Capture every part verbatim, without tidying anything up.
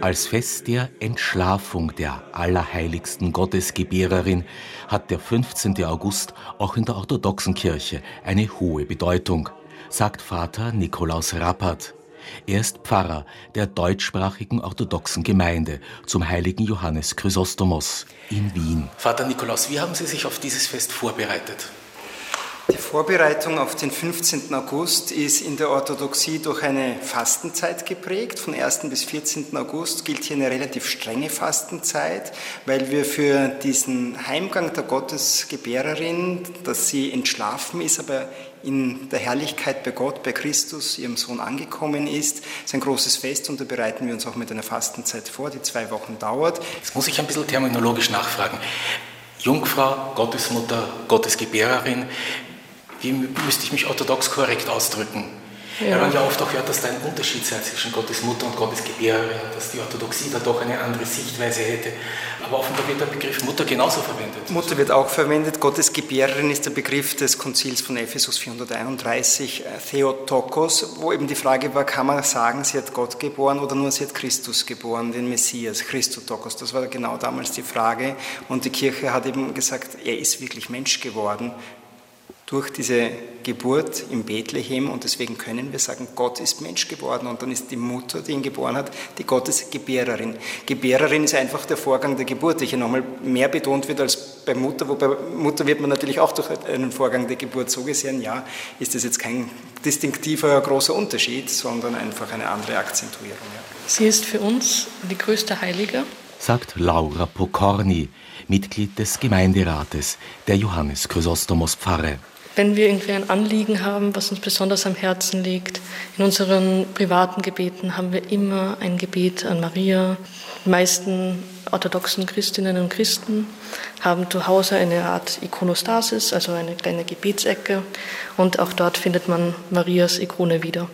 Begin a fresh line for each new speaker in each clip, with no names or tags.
Als Fest der Entschlafung der allerheiligsten Gottesgebärerin hat der fünfzehnte August auch in der orthodoxen Kirche eine hohe Bedeutung, sagt Vater Nikolaus Rappert. Er ist Pfarrer der deutschsprachigen orthodoxen Gemeinde zum heiligen Johannes Chrysostomos in Wien. Vater Nikolaus, wie haben Sie sich auf dieses Fest vorbereitet?
Die Vorbereitung auf den fünfzehnten August ist in der Orthodoxie durch eine Fastenzeit geprägt. Von ersten bis vierzehnten August gilt hier eine relativ strenge Fastenzeit, weil wir für diesen Heimgang der Gottesgebärerin, dass sie entschlafen ist, aber in der Herrlichkeit bei Gott, bei Christus, ihrem Sohn, angekommen ist. Das ist ein großes Fest und da bereiten wir uns auch mit einer Fastenzeit vor, die zwei Wochen dauert.
Jetzt muss ich ein bisschen terminologisch nachfragen. Jungfrau, Gottesmutter, Gottesgebärerin, wie müsste ich mich orthodox korrekt ausdrücken? Ja. Weil man ja oft auch hört, dass da ein Unterschied sei zwischen Gottesmutter und Gottesgebärerin, dass die Orthodoxie da doch eine andere Sichtweise hätte. Aber offenbar wird der Begriff Mutter genauso verwendet.
Mutter wird auch verwendet. Gottesgebärerin ist der Begriff des Konzils von Ephesus vierhunderteinunddreißig, Theotokos, wo eben die Frage war, kann man sagen, sie hat Gott geboren oder nur sie hat Christus geboren, den Messias, Christotokos. Das war genau damals die Frage. Und die Kirche hat eben gesagt, er ist wirklich Mensch geworden durch diese Geburt in Bethlehem und deswegen können wir sagen, Gott ist Mensch geworden und dann ist die Mutter, die ihn geboren hat, die Gottesgebärerin. Gebärerin ist einfach der Vorgang der Geburt, der hier nochmal mehr betont wird als bei Mutter, wobei Mutter wird man natürlich auch durch einen Vorgang der Geburt so gesehen, ja, ist das jetzt kein distinktiver großer Unterschied, sondern einfach eine andere Akzentuierung. Ja.
Sie ist für uns die größte Heilige,
sagt Laura Pokorny, Mitglied des Gemeinderates der Johannes Chrysostomos Pfarre.
Wenn wir irgendwie ein Anliegen haben, was uns besonders am Herzen liegt, in unseren privaten Gebeten haben wir immer ein Gebet an Maria. Die meisten orthodoxen Christinnen und Christen haben zu Hause eine Art Ikonostasis, also eine kleine Gebetsecke, und auch dort findet man Marias Ikone wieder.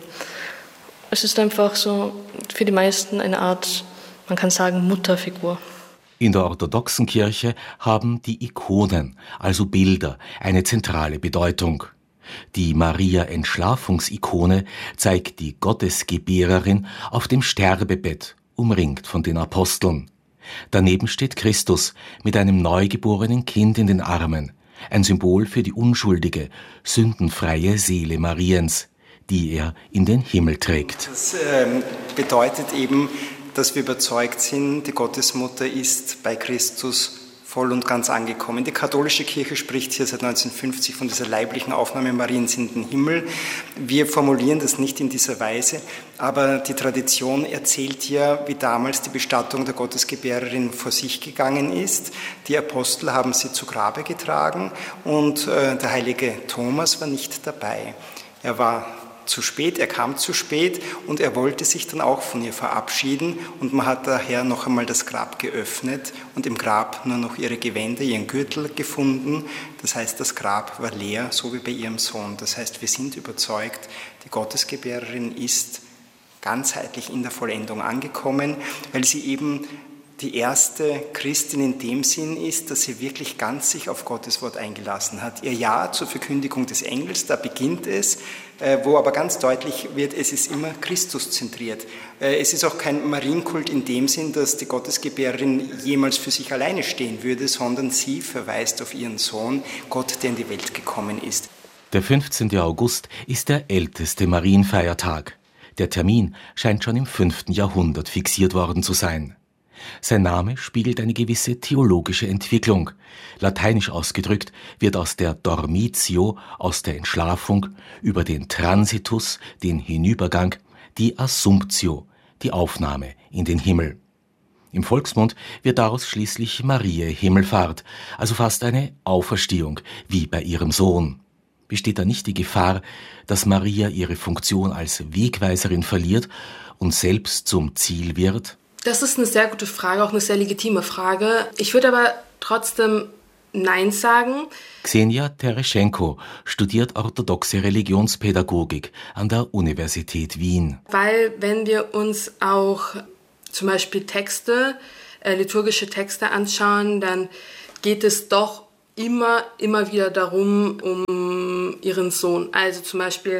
Es ist einfach so für die meisten eine Art, man kann sagen, Mutterfigur.
In der orthodoxen Kirche haben die Ikonen, also Bilder, eine zentrale Bedeutung. Die Maria-Entschlafungsikone zeigt die Gottesgebärerin auf dem Sterbebett, umringt von den Aposteln. Daneben steht Christus mit einem neugeborenen Kind in den Armen, ein Symbol für die unschuldige, sündenfreie Seele Mariens, die er in den Himmel trägt.
Das ähm, bedeutet eben, dass wir überzeugt sind, die Gottesmutter ist bei Christus voll und ganz angekommen. Die katholische Kirche spricht hier seit neunzehnhundertfünfzig von dieser leiblichen Aufnahme Mariens in den Himmel. Wir formulieren das nicht in dieser Weise, aber die Tradition erzählt ja, wie damals die Bestattung der Gottesgebärerin vor sich gegangen ist. Die Apostel haben sie zu Grabe getragen und äh, der heilige Thomas war nicht dabei. Er war zu spät, er kam zu spät und er wollte sich dann auch von ihr verabschieden und man hat daher noch einmal das Grab geöffnet und im Grab nur noch ihre Gewänder, ihren Gürtel gefunden. Das heißt, das Grab war leer, so wie bei ihrem Sohn. Das heißt, wir sind überzeugt, die Gottesgebärerin ist ganzheitlich in der Vollendung angekommen, weil sie eben die erste Christin in dem Sinn ist, dass sie wirklich ganz sich auf Gottes Wort eingelassen hat. Ihr Ja zur Verkündigung des Engels, da beginnt es, wo aber ganz deutlich wird, es ist immer Christus zentriert. Es ist auch kein Marienkult in dem Sinn, dass die Gottesgebärerin jemals für sich alleine stehen würde, sondern sie verweist auf ihren Sohn, Gott, der in die Welt gekommen ist.
Der fünfzehnte August ist der älteste Marienfeiertag. Der Termin scheint schon im fünften Jahrhundert fixiert worden zu sein. Sein Name spiegelt eine gewisse theologische Entwicklung. Lateinisch ausgedrückt wird aus der Dormitio, aus der Entschlafung, über den Transitus, den Hinübergang, die Assumptio, die Aufnahme in den Himmel. Im Volksmund wird daraus schließlich Mariä Himmelfahrt, also fast eine Auferstehung, wie bei ihrem Sohn. Besteht da nicht die Gefahr, dass Maria ihre Funktion als Wegweiserin verliert und selbst zum Ziel wird?
Das ist eine sehr gute Frage, auch eine sehr legitime Frage. Ich würde aber trotzdem Nein sagen.
Xenia Tereschenko studiert orthodoxe Religionspädagogik an der Universität Wien.
Weil wenn wir uns auch zum Beispiel Texte, äh, liturgische Texte anschauen, dann geht es doch immer, immer wieder darum, um ihren Sohn. Also zum Beispiel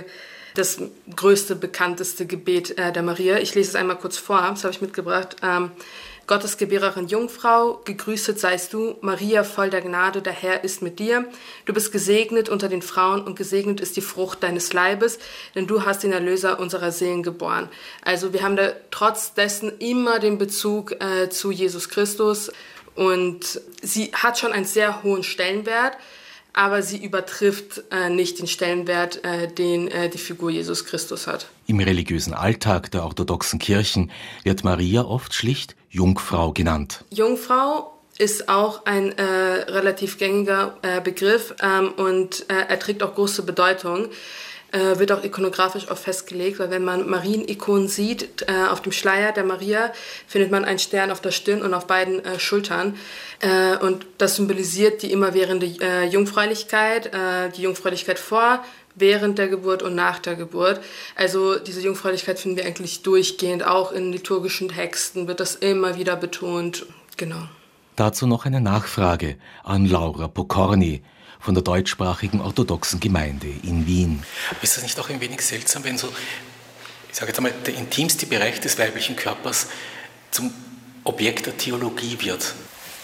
das größte, bekannteste Gebet äh, der Maria. Ich lese es einmal kurz vor, das habe ich mitgebracht. Ähm, Gottesgebärerin Jungfrau, gegrüßet seist du, Maria voll der Gnade, der Herr ist mit dir. Du bist gesegnet unter den Frauen und gesegnet ist die Frucht deines Leibes, denn du hast den Erlöser unserer Seelen geboren. Also wir haben da trotz dessen immer den Bezug äh, zu Jesus Christus und sie hat schon einen sehr hohen Stellenwert, aber sie übertrifft äh, nicht den Stellenwert, äh, den äh, die Figur Jesus Christus hat.
Im religiösen Alltag der orthodoxen Kirchen wird Maria oft schlicht Jungfrau genannt.
Jungfrau ist auch ein äh, relativ gängiger äh, Begriff ähm, und äh, er trägt auch große Bedeutung. Äh, wird auch ikonografisch oft festgelegt, weil wenn man Marienikonen sieht, äh, auf dem Schleier der Maria findet man einen Stern auf der Stirn und auf beiden äh, Schultern. Äh, und das symbolisiert die immerwährende äh, Jungfräulichkeit, äh, die Jungfräulichkeit vor, während der Geburt und nach der Geburt. Also diese Jungfräulichkeit finden wir eigentlich durchgehend, auch in liturgischen Texten wird das immer wieder betont. Genau.
Dazu noch eine Nachfrage an Laura Pokorny von der deutschsprachigen orthodoxen Gemeinde in Wien.
Ist das nicht auch ein wenig seltsam, wenn so, ich sage jetzt einmal, der intimste Bereich des weiblichen Körpers zum Objekt der Theologie wird?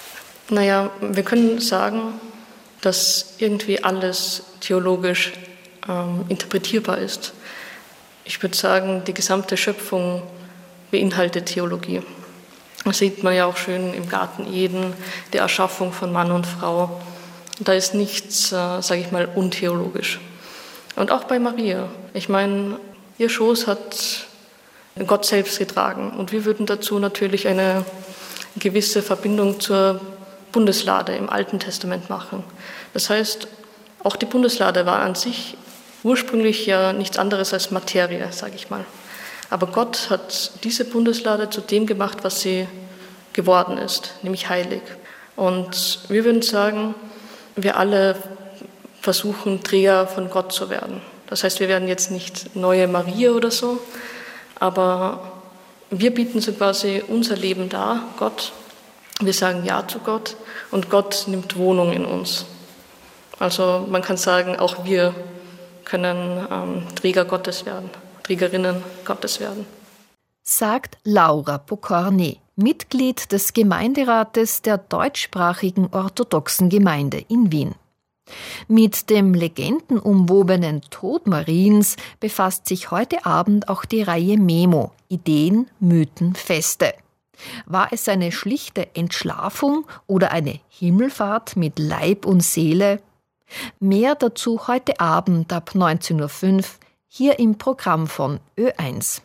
Naja, wir können sagen, dass irgendwie alles theologisch ähm, interpretierbar ist. Ich würde sagen, die gesamte Schöpfung beinhaltet Theologie. Das sieht man ja auch schön im Garten Eden, der Erschaffung von Mann und Frau. Da ist nichts, äh, sage ich mal, untheologisch. Und auch bei Maria. Ich meine, ihr Schoß hat Gott selbst getragen. Und wir würden dazu natürlich eine gewisse Verbindung zur Bundeslade im Alten Testament machen. Das heißt, auch die Bundeslade war an sich ursprünglich ja nichts anderes als Materie, sage ich mal. Aber Gott hat diese Bundeslade zu dem gemacht, was sie geworden ist, nämlich heilig. Und wir würden sagen, wir alle versuchen, Träger von Gott zu werden. Das heißt, wir werden jetzt nicht neue Maria oder so, aber wir bieten so quasi unser Leben dar, Gott. Wir sagen Ja zu Gott und Gott nimmt Wohnung in uns. Also man kann sagen, auch wir können ähm, Träger Gottes werden, Trägerinnen Gottes werden.
Sagt Laura Pokorny, Mitglied des Gemeinderates der deutschsprachigen orthodoxen Gemeinde in Wien. Mit dem legendenumwobenen Tod Mariens befasst sich heute Abend auch die Reihe Memo – Ideen, Mythen, Feste. War es eine schlichte Entschlafung oder eine Himmelfahrt mit Leib und Seele? Mehr dazu heute Abend ab neunzehn Uhr fünf hier im Programm von Ö eins.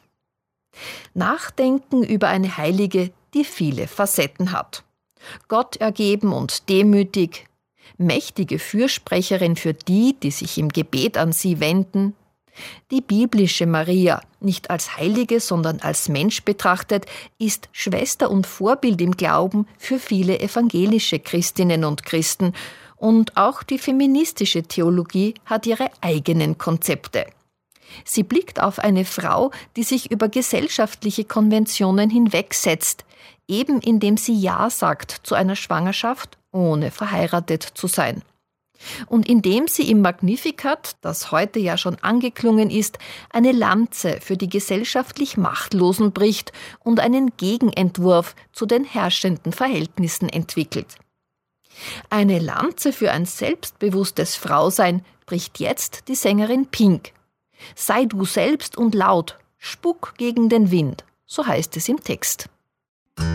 Nachdenken über eine Heilige, die viele Facetten hat. Gott ergeben und demütig, mächtige Fürsprecherin für die, die sich im Gebet an sie wenden. Die biblische Maria, nicht als Heilige, sondern als Mensch betrachtet, ist Schwester und Vorbild im Glauben für viele evangelische Christinnen und Christen. Und auch die feministische Theologie hat ihre eigenen Konzepte. Sie blickt auf eine Frau, die sich über gesellschaftliche Konventionen hinwegsetzt, eben indem sie Ja sagt zu einer Schwangerschaft, ohne verheiratet zu sein. Und indem sie im Magnificat, das heute ja schon angeklungen ist, eine Lanze für die gesellschaftlich Machtlosen bricht und einen Gegenentwurf zu den herrschenden Verhältnissen entwickelt. Eine Lanze für ein selbstbewusstes Frausein bricht jetzt die Sängerin Pink. Sei du selbst und laut, spuck gegen den Wind, so heißt es im Text.